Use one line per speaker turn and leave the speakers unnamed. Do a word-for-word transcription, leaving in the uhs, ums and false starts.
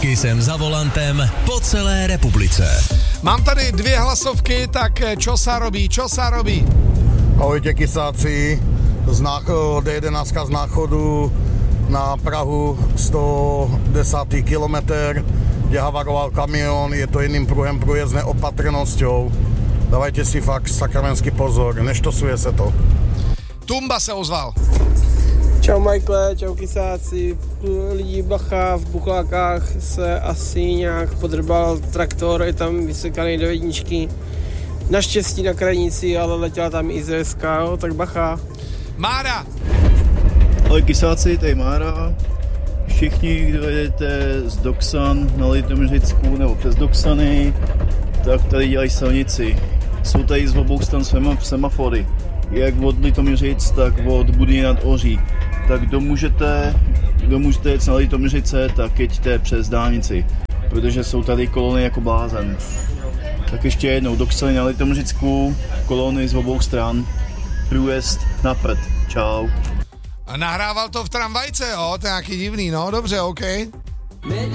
Taky jsem za volantem po celé republice.
Mám tady dvě hlasovky, tak čo sa robí, čo sa robí?
Ahojte kysáci, z nácho- D jedenáct z náchodu na Prahu sto desátý kilometr, kde havaroval kamión, je to jedným pruhem průjezd s neopatrnosťou. Dávajte si fakt sakramenský pozor, neštosuje se to.
Tumba se ozval.
Čau Michael, čau kysáci, lidi bacha, v Buchlákách se asi nějak podrbal traktor, je tam vysekaný do jedničky. Naštěstí na krajnici, ale letěla tam i zé es ká, jo, tak bacha.
Mára!
Ahoj kysáci, tady Mára. Všichni, kdo jedete z Doksan na Litoměřicku nebo přes Doksany, tak tady dělají silnici. Jsou tady z obou stran semafory. Jak od Litoměřic, tak od Budyně nad Ohří. Tak kdo můžete, kdo můžete jet na Litoměřice, tak jeďte přes dálnici, protože jsou tady kolony jako blázen. Tak ještě jednou, Doksany na Litoměřicku, kolony z obou stran, průjezd na prd. Čau.
A nahrával to v tramvajce, jo, to je nějaký divný, no, dobře, OK.